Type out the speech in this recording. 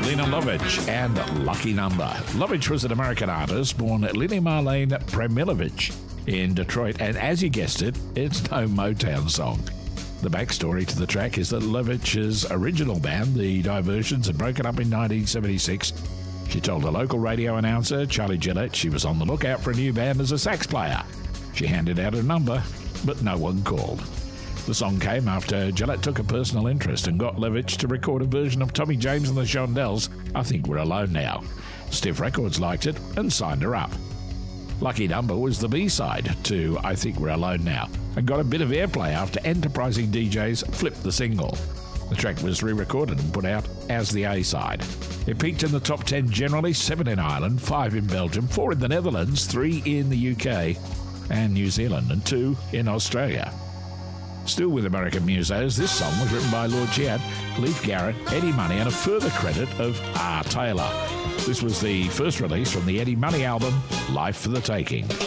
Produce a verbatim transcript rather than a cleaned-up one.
Lena Lovitch and Lucky Number. Lovitch was an American artist born Lily Marlene Premilovich in Detroit, and as you guessed it, it's no Motown song. The backstory to the track is that Lovitch's original band, the Diversions, had broken up in nineteen seventy-six. She told a local radio announcer, Charlie Gillette, she was on the lookout for a new band as a sax player. She handed out a number, but no one called. The song came after Gillette took a personal interest and got Lovitch to record a version of Tommy James and the Shondells, I Think We're Alone Now. Stiff Records liked it and signed her up. Lucky Number was the B-side to I Think We're Alone Now and got a bit of airplay after enterprising D Js flipped the single. The track was re-recorded and put out as the A-side. It peaked in the top ten generally, seven in Ireland, five in Belgium, four in the Netherlands, three in the U K and New Zealand, and two in Australia. Still with American musos, this song was written by Lord Chiad, Leif Garrett, Eddie Money, and a further credit of R. Taylor. This was the first release from the Eddie Money album, Life for the Taking.